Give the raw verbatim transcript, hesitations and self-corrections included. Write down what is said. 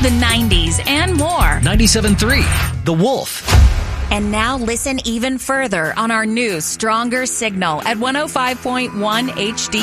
the nineties, and more. ninety-seven point three, The Wolf. And now listen even further on our new, stronger signal at one oh five point one H D